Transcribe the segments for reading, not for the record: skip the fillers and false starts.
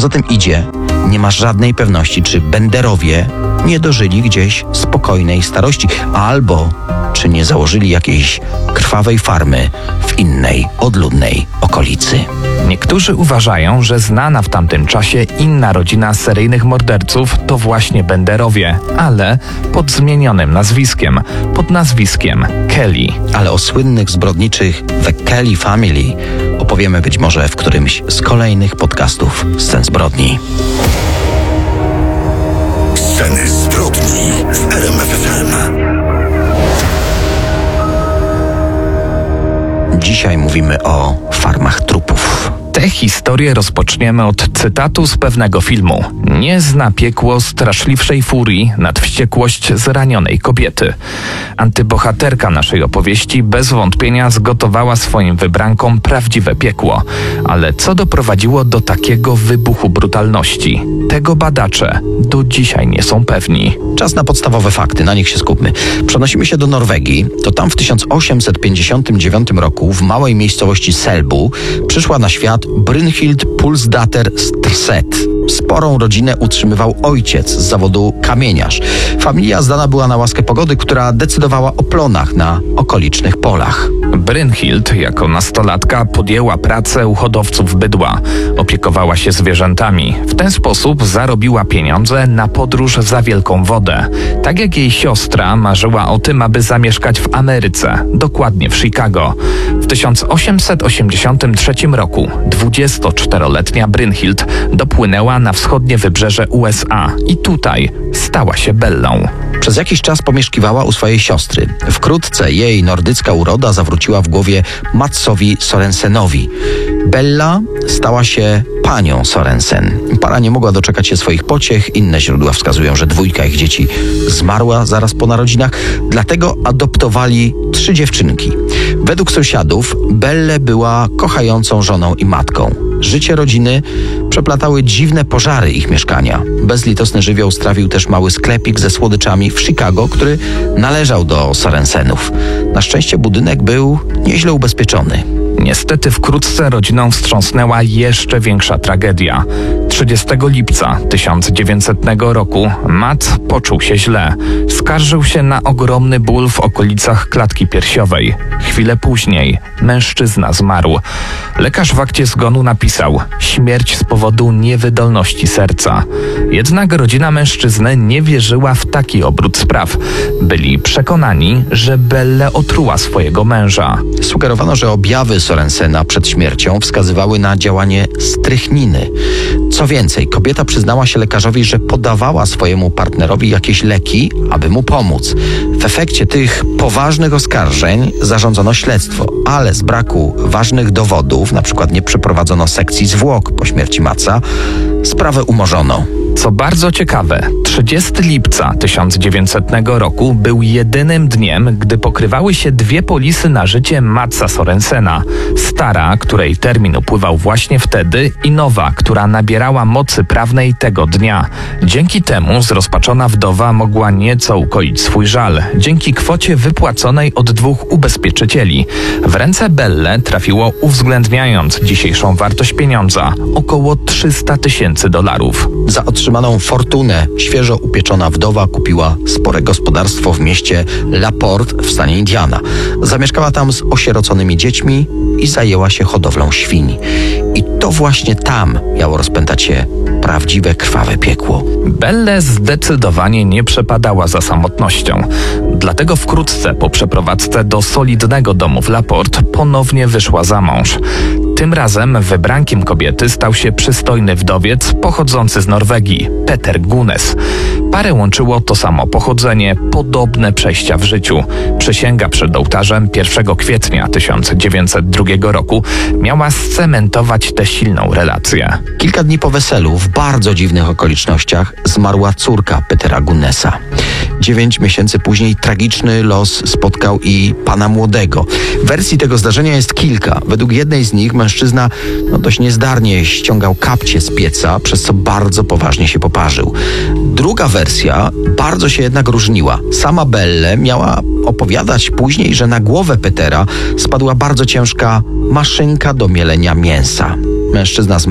za tym idzie, nie masz żadnej pewności, czy Benderowie nie dożyli gdzieś spokojnej starości, albo czy nie założyli jakiejś krwawej farmy w innej, odludnej okolicy. Niektórzy uważają, że znana w tamtym czasie inna rodzina seryjnych morderców to właśnie Benderowie, ale pod zmienionym nazwiskiem, pod nazwiskiem Kelly. Ale o słynnych zbrodniczych The Kelly Family opowiemy być może w którymś z kolejnych podcastów Scen Zbrodni. Sceny zbrodni w RMF FM. Dzisiaj mówimy o farmach trupów. Tę historię rozpoczniemy od cytatu z pewnego filmu. Nie zna piekło straszliwszej furii nad wściekłość zranionej kobiety. Antybohaterka naszej opowieści bez wątpienia zgotowała swoim wybrankom prawdziwe piekło. Ale co doprowadziło do takiego wybuchu brutalności? Tego badacze do dzisiaj nie są pewni. Czas na podstawowe fakty, na nich się skupmy. Przenosimy się do Norwegii. To tam w 1859 roku w małej miejscowości Selbu przyszła na świat Brynhild Pulsdatter Strset. Sporą rodzinę utrzymywał ojciec z zawodu kamieniarz. Familia zdana była na łaskę pogody, która decydowała o plonach na okolicznych polach. Brynhild jako nastolatka podjęła pracę u hodowców bydła. Opiekowała się zwierzętami. W ten sposób zarobiła pieniądze na podróż za wielką wodę. Tak jak jej siostra marzyła o tym, aby zamieszkać w Ameryce, dokładnie w Chicago. W 1883 roku 24-letnia Brynhild dopłynęła na wschodnie wybrzeże USA i tutaj stała się Bellą. Przez jakiś czas pomieszkiwała u swojej siostry. Wkrótce jej nordycka uroda zawróciła w głowie Matsowi Sorensenowi. Bella stała się panią Sorensen. Para nie mogła doczekać się swoich pociech. Inne źródła wskazują, że dwójka ich dzieci zmarła zaraz po narodzinach. Dlatego adoptowali 3 dziewczynki. Według sąsiadów Belle była kochającą żoną i matką. Życie rodziny przeplatały dziwne pożary ich mieszkania. Bezlitosny żywioł strawił też mały sklepik ze słodyczami w Chicago, który należał do Sorensenów. Na szczęście budynek był nieźle ubezpieczony. Niestety wkrótce rodziną wstrząsnęła jeszcze większa tragedia. 30 lipca 1900 roku Matt poczuł się źle. Skarżył się na ogromny ból w okolicach klatki piersiowej. Chwilę później mężczyzna zmarł. Lekarz w akcie zgonu napisał: śmierć z powodu niewydolności serca. Jednak rodzina mężczyzny nie wierzyła w taki obrót spraw. Byli przekonani, że Belle otruła swojego męża. Sugerowano, że objawy Sorensena przed śmiercią wskazywały na działanie strychniny. Co więcej, kobieta przyznała się lekarzowi, że podawała swojemu partnerowi jakieś leki, aby mu pomóc. W efekcie tych poważnych oskarżeń zarządzono śledztwo, ale z braku ważnych dowodów, na przykład nie przeprowadzono sekcji zwłok po śmierci Matsa, sprawę umorzono. Co bardzo ciekawe, 30 lipca 1900 roku był jedynym dniem, gdy pokrywały się 2 polisy na życie Matsa Sorensena. Stara, której termin upływał właśnie wtedy, i nowa, która nabierała mocy prawnej tego dnia. Dzięki temu zrozpaczona wdowa mogła nieco ukoić swój żal, dzięki kwocie wypłaconej od 2 ubezpieczycieli. W ręce Belle trafiło, uwzględniając dzisiejszą wartość pieniądza, około $300,000. Za otrzymaną fortunę świeżo upieczona wdowa kupiła spore gospodarstwo w mieście LaPorte w stanie Indiana. Zamieszkała tam z osieroconymi dziećmi i zajęła się hodowlą świń. I to właśnie tam miało rozpętać się prawdziwe krwawe piekło. Belle zdecydowanie nie przepadała za samotnością. Dlatego wkrótce po przeprowadzce do solidnego domu w LaPorte ponownie wyszła za mąż. Tym razem wybrankiem kobiety stał się przystojny wdowiec pochodzący z Norwegii, Peter Gunes. Parę łączyło to samo pochodzenie, podobne przejścia w życiu. Przysięga przed ołtarzem 1 kwietnia 1902 roku miała scementować tę silną relację. Kilka dni po weselu, w bardzo dziwnych okolicznościach, zmarła córka Petera Gunesa. 9 miesięcy później tragiczny los spotkał i pana młodego. Wersji tego zdarzenia jest kilka. Według jednej z nich mężczyzna dość niezdarnie ściągał kapcie z pieca, przez co bardzo poważnie się poparzył. Druga wersja bardzo się jednak różniła. Sama Belle miała opowiadać później, że na głowę Petera spadła bardzo ciężka maszynka do mielenia mięsa. Mężczyzna zmarł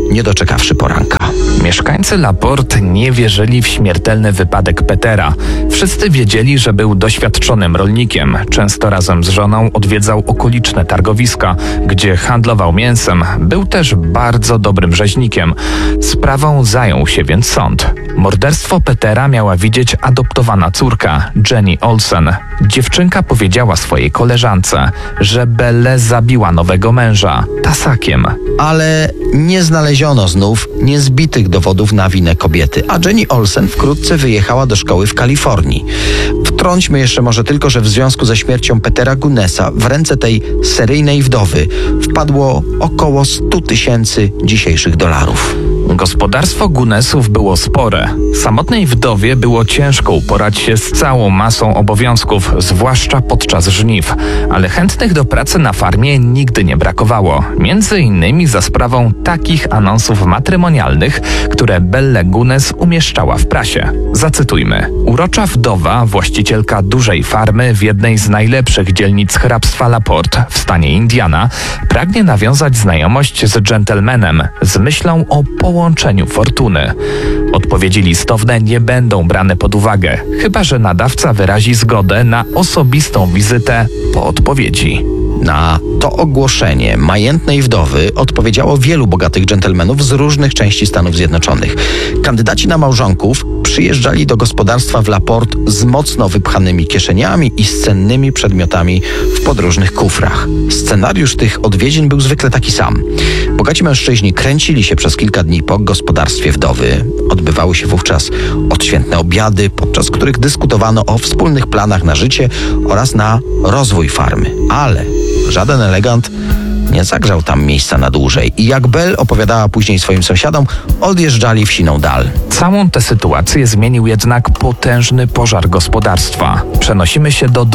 nie doczekawszy poranka. Mieszkańcy Laporte nie wierzyli w śmiertelny wypadek Petera. Wszyscy wiedzieli, że był doświadczonym rolnikiem. Często razem z żoną odwiedzał okoliczne targowiska, gdzie handlował mięsem. Był też bardzo dobrym rzeźnikiem. Sprawą zajął się więc sąd. Morderstwo Petera miała widzieć adoptowana córka, Jenny Olsen. Dziewczynka powiedziała swojej koleżance, że Belle zabiła nowego męża tasakiem. Ale nie znaleziono znów niezbitych dowodów na winę kobiety, a Jenny Olsen wkrótce wyjechała do szkoły w Kalifornii. Wtrąćmy jeszcze może tylko, że w związku ze śmiercią Petera Gunnessa w ręce tej seryjnej wdowy wpadło około 100 000 dzisiejszych dolarów. Gospodarstwo Gunnessów było spore. Samotnej wdowie było ciężko uporać się z całą masą obowiązków, zwłaszcza podczas żniw, ale chętnych do pracy na farmie nigdy nie brakowało. Między innymi za sprawą takich anonsów matrymonialnych, które Belle Gunness umieszczała w prasie. Zacytujmy. Urocza wdowa, właścicielka dużej farmy w jednej z najlepszych dzielnic hrabstwa Laporte w stanie Indiana, pragnie nawiązać znajomość z dżentelmenem z myślą o połączeniu fortuny. Odpowiedzi listowne nie będą brane pod uwagę, chyba że nadawca wyrazi zgodę na osobistą wizytę po odpowiedzi. Na to ogłoszenie majętnej wdowy odpowiedziało wielu bogatych dżentelmenów z różnych części Stanów Zjednoczonych. Kandydaci na małżonków przyjeżdżali do gospodarstwa w Laporte z mocno wypchanymi kieszeniami i z cennymi przedmiotami w podróżnych kufrach. Scenariusz tych odwiedzin był zwykle taki sam. Bogaci mężczyźni kręcili się przez kilka dni po gospodarstwie wdowy. Odbywały się wówczas odświętne obiady, podczas których dyskutowano o wspólnych planach na życie oraz na rozwój farmy. Ale żaden elegant nie zagrzał tam miejsca na dłużej i jak Belle opowiadała później swoim sąsiadom, odjeżdżali w siną dal. Całą tę sytuację zmienił jednak potężny pożar gospodarstwa. Przenosimy się do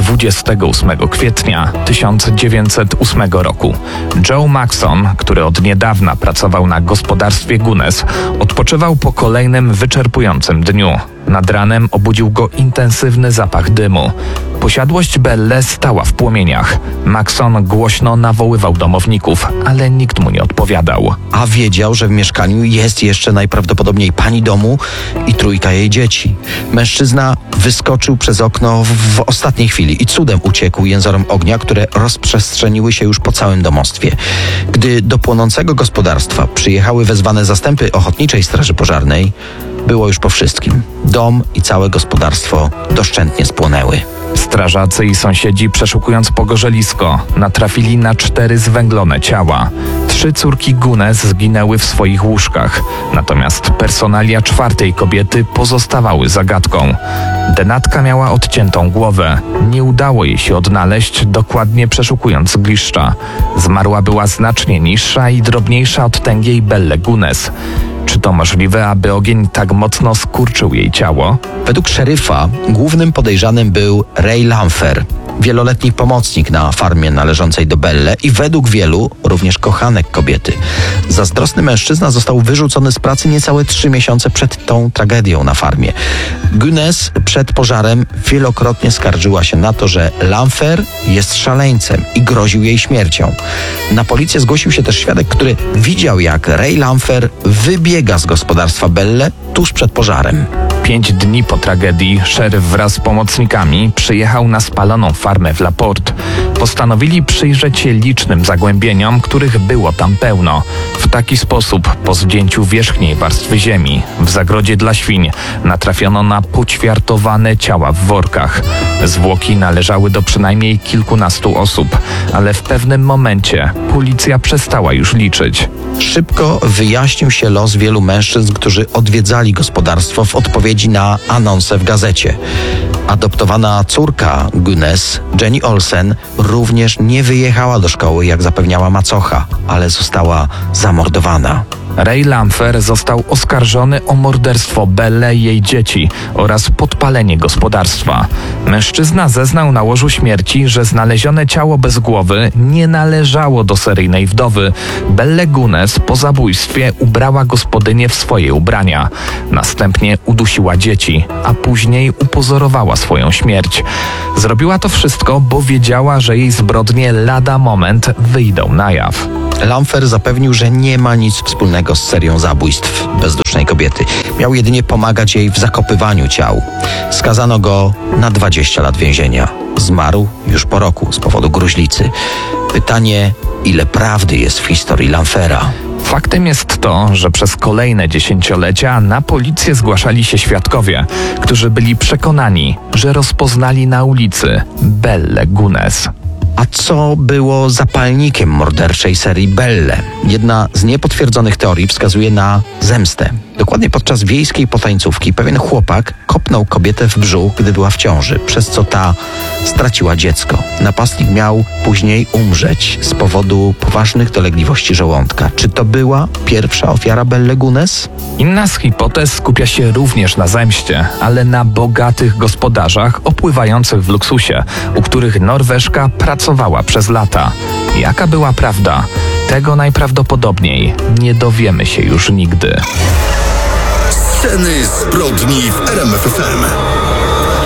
28 kwietnia 1908 roku. Joe Maxon, który od niedawna pracował na gospodarstwie Gunness, odpoczywał po kolejnym wyczerpującym dniu. Nad ranem obudził go intensywny zapach dymu. Posiadłość Belle stała w płomieniach. Maxon głośno nawoływał domowników, ale nikt mu nie odpowiadał. A wiedział, że w mieszkaniu jest jeszcze najprawdopodobniej pani domu i 3 jej dzieci. Mężczyzna wyskoczył przez okno w ostatniej chwili i cudem uciekł jęzorom ognia, które rozprzestrzeniły się już po całym domostwie. Gdy do płonącego gospodarstwa przyjechały wezwane zastępy Ochotniczej Straży Pożarnej, było już po wszystkim. Dom i całe gospodarstwo doszczętnie spłonęły. Strażacy i sąsiedzi, przeszukując pogorzelisko, natrafili na 4 zwęglone ciała. 3 córki Gunness zginęły w swoich łóżkach, natomiast personalia 4. kobiety pozostawały zagadką. Denatka miała odciętą głowę. Nie udało jej się odnaleźć, dokładnie przeszukując zgliszcza. Zmarła była znacznie niższa i drobniejsza od tęgiej Belle Gunness. Czy to możliwe, aby ogień tak mocno skurczył jej ciało? Według szeryfa głównym podejrzanym był Ray Lampher, wieloletni pomocnik na farmie należącej do Belle i według wielu również kochanek kobiety. Zazdrosny mężczyzna został wyrzucony z pracy niecałe 3 miesiące przed tą tragedią na farmie. Gunness przed pożarem wielokrotnie skarżyła się na to, że Lampher jest szaleńcem i groził jej śmiercią. Na policję zgłosił się też świadek, który widział, jak Ray Lampher wybiega z gospodarstwa Belle tuż przed pożarem. 5 dni po tragedii szeryf wraz z pomocnikami przyjechał na spaloną farmę w Laporte. Postanowili przyjrzeć się licznym zagłębieniom, których było tam pełno. W taki sposób, po zdjęciu wierzchniej warstwy ziemi, w zagrodzie dla świń, natrafiono na poćwiartowane ciała w workach. Zwłoki należały do przynajmniej kilkunastu osób, ale w pewnym momencie policja przestała już liczyć. Szybko wyjaśnił się los wielu mężczyzn, którzy odwiedzali gospodarstwo w odpowiedzi na anonsę w gazecie. Adoptowana córka Gunness, Jenny Olsen, również nie wyjechała do szkoły, jak zapewniała macocha, ale została zamordowana. Ray Lampher został oskarżony o morderstwo Belle i jej dzieci oraz podpalenie gospodarstwa. Mężczyzna zeznał na łożu śmierci, że znalezione ciało bez głowy nie należało do seryjnej wdowy. Belle Gunness po zabójstwie ubrała gospodynię w swoje ubrania. Następnie udusiła dzieci, a później upozorowała swoją śmierć. Zrobiła to wszystko, bo wiedziała, że jej zbrodnie lada moment wyjdą na jaw. Lamfer zapewnił, że nie ma nic wspólnego z serią zabójstw bezdusznej kobiety. Miał jedynie pomagać jej w zakopywaniu ciał. Skazano go na 20 lat więzienia. Zmarł już po roku z powodu gruźlicy. Pytanie, ile prawdy jest w historii Lamfera? Faktem jest to, że przez kolejne dziesięciolecia na policję zgłaszali się świadkowie, którzy byli przekonani, że rozpoznali na ulicy Bellę Gunes. A co było zapalnikiem morderczej serii Belle? Jedna z niepotwierdzonych teorii wskazuje na zemstę. Dokładnie podczas wiejskiej potańcówki pewien chłopak kopnął kobietę w brzuch, gdy była w ciąży, przez co ta straciła dziecko. Napastnik miał później umrzeć z powodu poważnych dolegliwości żołądka. Czy to była pierwsza ofiara Belle Gunes? Inna z hipotez skupia się również na zemście, ale na bogatych gospodarzach opływających w luksusie, u których Norweżka pracowała przez lata. Jaka była prawda? Tego najprawdopodobniej nie dowiemy się już nigdy. Sceny zbrodni w RMF FM.